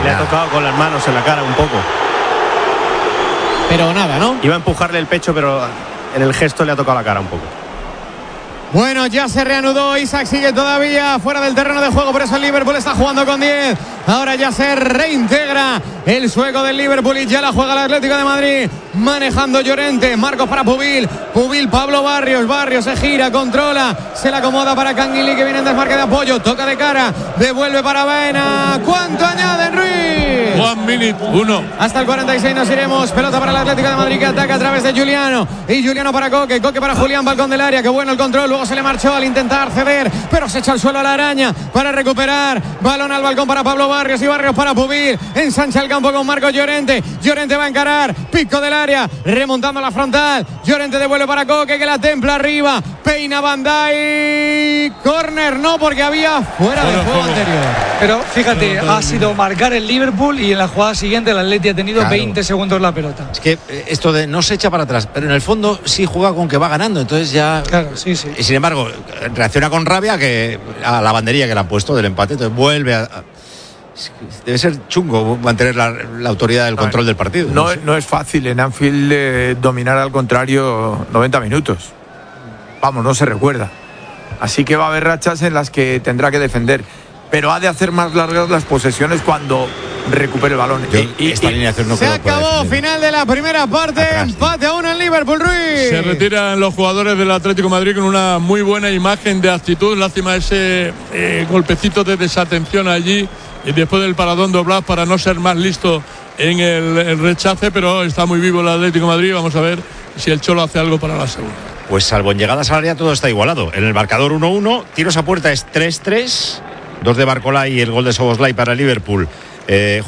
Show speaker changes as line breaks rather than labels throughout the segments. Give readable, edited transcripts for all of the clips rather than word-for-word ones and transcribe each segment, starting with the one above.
Le ha tocado con las manos en la cara un poco.
Pero nada, ¿no?
Iba a empujarle el pecho, pero en el gesto le ha tocado la cara un poco.
Bueno, ya se reanudó. Isak sigue todavía fuera del terreno de juego, por eso el Liverpool está jugando con 10. Ahora ya se reintegra el sueco del Liverpool y ya la juega el Atlético de Madrid. Manejando Llorente, Marcos para Pubil, Pablo Barrios se gira, controla, se la acomoda para Canguilí, que viene en desmarque de apoyo, toca de cara, devuelve para Baena. ¿Cuánto añaden, Ruiz?
1 minute, 1.
Hasta el 46 nos iremos. Pelota para el Atlético de Madrid, que ataca a través de Juliano, y Juliano para Coque para Julián, balcón del área, que bueno el control, luego se le marchó al intentar ceder, pero se echa al suelo a la araña para recuperar, balón al balcón para Pablo Barrios, y Barrios para Pubil, ensancha el campo con Marcos Llorente va a encarar, pico del área, remontando la frontal, Llorente devuelve para Coque, que la templa arriba, peina Van Dijk, córner no, porque había fuera de juego anterior.
Pero fíjate, ha sido marcar el Liverpool y en la jugada siguiente el Atleti ha tenido 20 segundos la pelota.
Es que esto de no se echa para atrás, pero en el fondo sí juega con que va ganando, entonces ya...
Claro, sí.
Y sin embargo, reacciona con rabia a la banderilla que le han puesto del empate, entonces vuelve a... Debe ser chungo mantener la autoridad del control del partido.
No es fácil en Anfield dominar al contrario 90 minutos. Vamos, no se recuerda. Así que va a haber rachas en las que tendrá que defender. Pero ha de hacer más largas las posesiones cuando recupere el balón.
Esta alineación no
se acabó, final de la primera parte, empate a 1 en Liverpool, Ruiz.
Se retiran los jugadores del Atlético de Madrid con una muy buena imagen de actitud. Lástima ese golpecito de desatención allí y después del paradón de Oblak para no ser más listo en el rechace, pero está muy vivo el Atlético de Madrid. Vamos a ver si el Cholo hace algo para la segunda.
Pues salvo en llegadas al área todo está igualado. En el marcador 1-1, tiros a puerta es 3-3, 2 de Barcola y el gol de Szoboszlai para el Liverpool. 2 de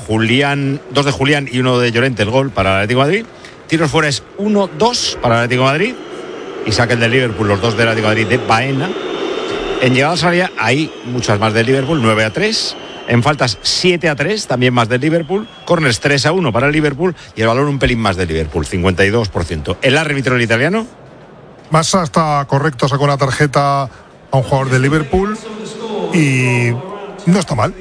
Julián y 1 de Llorente el gol para el Atlético de Madrid. Tiros fuera es 1-2 para el Atlético de Madrid y saca el del Liverpool, los 2 del Atlético de Madrid de Baena. En llegadas al área hay muchas más del Liverpool, 9-3. En faltas 7-3, también más del Liverpool. Corners 3-1 para el Liverpool y el balón un pelín más del Liverpool, 52%. El árbitro, el italiano.
Massa está correcto, sacó una tarjeta a un jugador del Liverpool y no está mal.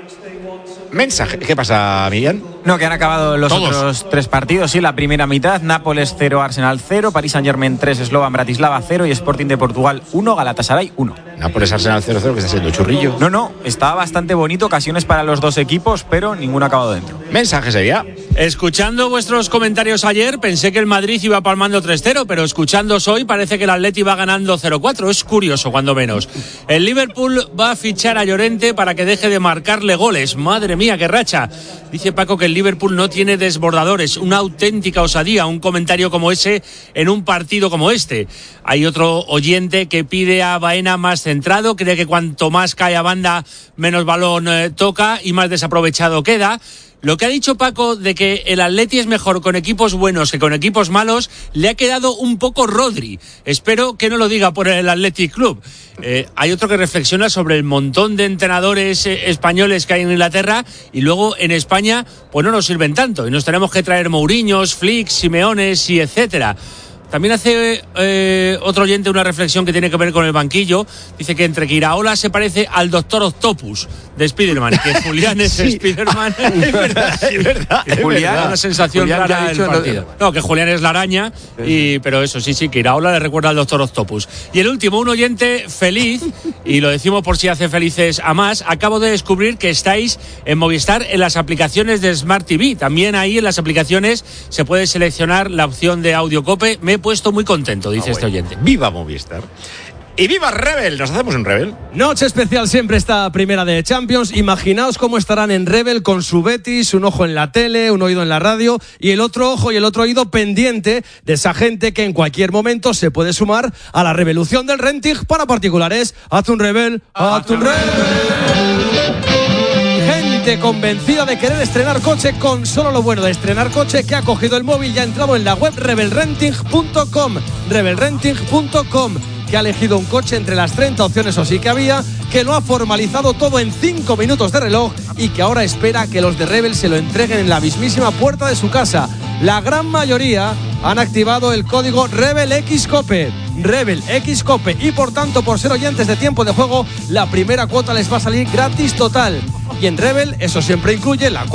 Mensaje. ¿Qué pasa, Millán?
No, que han acabado los
Todos.
otros 3 partidos, sí, la primera mitad. Nápoles 0, Arsenal 0, Paris Saint-Germain 3, Slovan Bratislava 0 y Sporting de Portugal 1, Galatasaray 1.
Nápoles Arsenal 0-0, que está siendo churrillo.
No, estaba bastante bonito, ocasiones para los dos equipos, pero ninguno ha acabado dentro.
Mensaje sería.
Escuchando vuestros comentarios ayer, pensé que el Madrid iba palmando 3-0, pero escuchándoos hoy parece que el Atleti va ganando 0-4. Es curioso, cuando menos. El Liverpool va a fichar a Llorente para que deje de marcarle goles. Madre mía, qué racha. Dice Paco que el Liverpool no tiene desbordadores. Una auténtica osadía, un comentario como ese en un partido como este. Hay otro oyente que pide a Baena más centrado, cree que cuanto más cae a banda, menos balón toca y más desaprovechado queda. Lo que ha dicho Paco de que el Atleti es mejor con equipos buenos que con equipos malos, le ha quedado un poco Rodri. Espero que no lo diga por el Athletic Club. Hay otro que reflexiona sobre el montón de entrenadores españoles que hay en Inglaterra y luego en España pues no nos sirven tanto y nos tenemos que traer Mourinhos, Flick, Simeones y etcétera. También hace otro oyente una reflexión que tiene que ver con el banquillo. Dice que entre que Iraola se parece al Doctor Octopus de Spiderman, que Julián es Spiderman.
Es verdad.
Julián, una sensación
Julián
rara del partido. No, que Julián es la araña, pero eso sí, que Iraola le recuerda al Doctor Octopus. Y el último, un oyente feliz, y lo decimos por si hace felices a más. Acabo de descubrir que estáis en Movistar en las aplicaciones de Smart TV. También ahí en las aplicaciones se puede seleccionar la opción de Audio Cope. Me he puesto muy contento, dice este oyente.
¡Viva Movistar! ¡Y viva Rebel! ¿Nos hacemos un Rebel?
Noche especial siempre esta primera de Champions. Imaginaos cómo estarán en Rebel con su Betis, un ojo en la tele, un oído en la radio y el otro ojo y el otro oído pendiente de esa gente que en cualquier momento se puede sumar a la revolución del renting para particulares. Haz un Rebel, haz un Rebel. Gente convencida de querer estrenar coche con solo lo bueno de estrenar coche, que ha cogido el móvil y ha entrado en la web rebelrenting.com, que ha elegido un coche entre las 30 opciones o sí que había, que lo ha formalizado todo en 5 minutos de reloj y que ahora espera que los de Rebel se lo entreguen en la mismísima puerta de su casa. La gran mayoría han activado el código RebelXCope, RebelXCope, y por tanto, por ser oyentes de Tiempo de Juego, la primera cuota les va a salir gratis total. Y en Rebel eso siempre incluye la